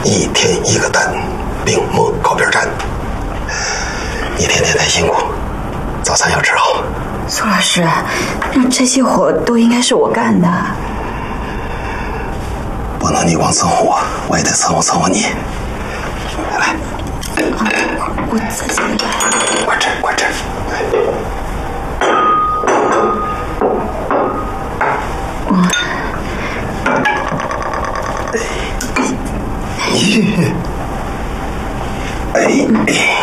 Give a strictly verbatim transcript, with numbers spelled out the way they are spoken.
一天一个蛋，病魔靠边站。你天天太辛苦，早餐要吃好。 苏老师，那这些活都应该是我干的。 不能你光伺候我，我也得伺候伺候你。来， 啊，我自己来。 快吃，快吃。 我。 哎，哎。